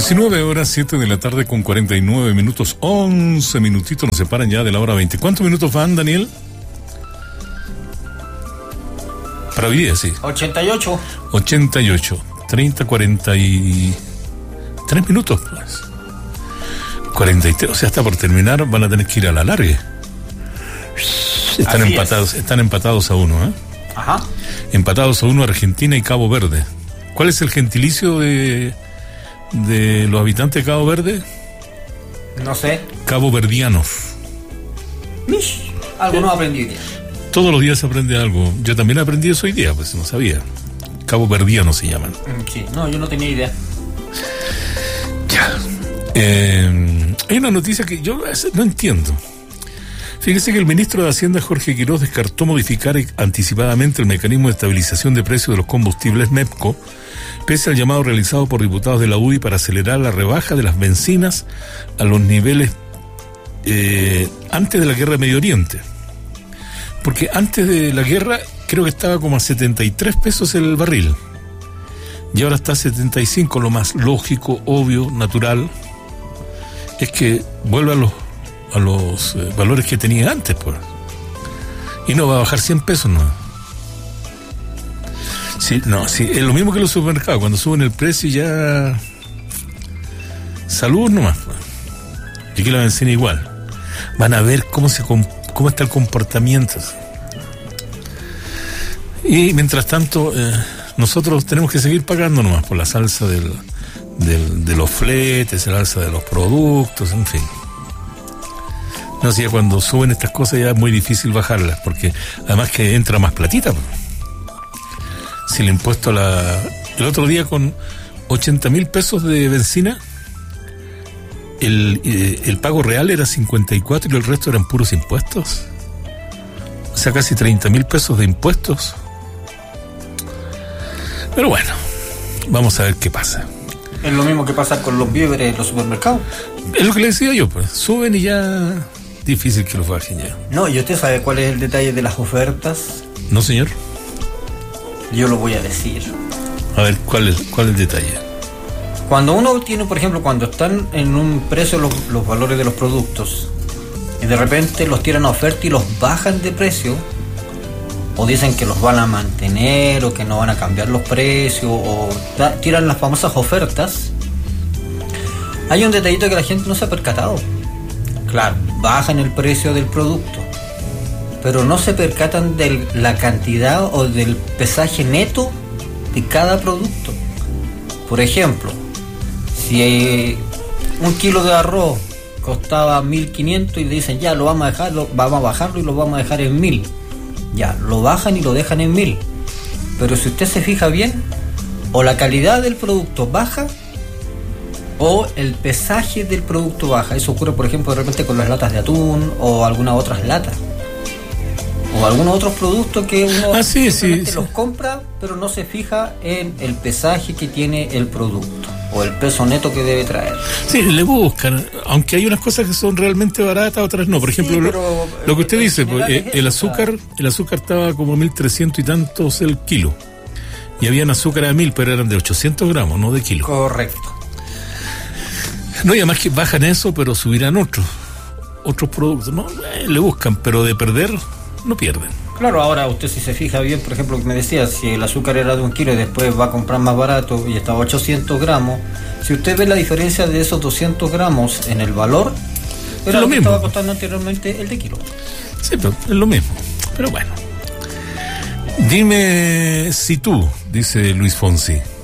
19 horas, 7 de la tarde con 49 minutos, 11 minutitos nos separan ya de la hora 20. ¿Cuántos minutos van, Daniel? Para hoy día, sí. 88. 30, 43 minutos, pues. 43, o sea, está por terminar, van a tener que ir a la larga. Están empatados a uno, ¿eh? Ajá. Empatados a uno Argentina y Cabo Verde. ¿Cuál es el gentilicio de los habitantes de Cabo Verde? No sé. Caboverdianos. Algo no aprendí hoy día. Todos los días se aprende algo. Yo también aprendí eso hoy día, pues no sabía. Caboverdianos se llaman. Sí, no, yo no tenía idea. Ya. Hay una noticia que yo no entiendo. Fíjese que el ministro de Hacienda, Jorge Quirós, descartó modificar anticipadamente el mecanismo de estabilización de precios de los combustibles MEPCO, pese al llamado realizado por diputados de la UDI para acelerar la rebaja de las bencinas a los niveles antes de la guerra de Medio Oriente. Porque antes de la guerra creo que estaba como a 73 pesos el barril. Y ahora está a 75, lo más lógico, obvio, natural, es que vuelva a los valores que tenía antes, pues. Y no va a bajar 100 pesos, no. Sí, no, sí, es lo mismo que los supermercados, cuando suben el precio ya... Salud nomás, pues. Y aquí la benzina igual. Van a ver cómo está el comportamiento. Y mientras tanto, nosotros tenemos que seguir pagando nomás por la alza de los fletes, el alza de los productos, en fin. No sé, cuando suben estas cosas ya es muy difícil bajarlas, porque además que entra más platita. Si el impuesto el otro día con 80.000 pesos de benzina, el pago real era 54 y el resto eran puros impuestos. O sea, casi 30.000 pesos de impuestos. Pero bueno, vamos a ver qué pasa. Es lo mismo que pasa con los víveres en los supermercados. Es lo que le decía yo, pues. Suben y ya... Difícil que los bajen ya. No, ¿y usted sabe cuál es el detalle de las ofertas? No, señor. Yo lo voy a decir. A ver, ¿cuál es el detalle? Cuando uno tiene, por ejemplo, cuando están en un precio los valores de los productos y de repente los tiran a oferta y los bajan de precio, o dicen que los van a mantener o que no van a cambiar los precios, o tiran las famosas ofertas, hay un detallito que la gente no se ha percatado. Claro, bajan el precio del producto, pero no se percatan de la cantidad o del pesaje neto de cada producto. Por ejemplo, si un kilo de arroz costaba 1.500 y le dicen ya lo vamos a bajarlo y lo vamos a dejar en 1.000, ya lo bajan y lo dejan en 1.000, pero si usted se fija bien, o la calidad del producto baja o el pesaje del producto baja. Eso ocurre, por ejemplo, de repente con las latas de atún o algunas otras latas o algunos otros productos que uno los compra, pero no se fija en el pesaje que tiene el producto o el peso neto que debe traer. Sí, le buscan, aunque hay unas cosas que son realmente baratas, otras no. Por ejemplo, lo que usted dice, pues, el azúcar estaba como 1.300 y tantos el kilo, y habían azúcar a 1.000, pero eran de 800 gramos, no de kilo. Correcto. No, y además que bajan eso, pero subirán otros productos, ¿no? Le buscan, pero de perder, no pierden. Claro, ahora usted si se fija bien, por ejemplo, que me decía, si el azúcar era de 1 kilo y después va a comprar más barato y estaba 800 gramos, si usted ve la diferencia de esos 200 gramos en el valor, era lo mismo que estaba costando anteriormente el de kilo. Sí, pero es lo mismo. Pero bueno. Dime si tú, dice Luis Fonsi.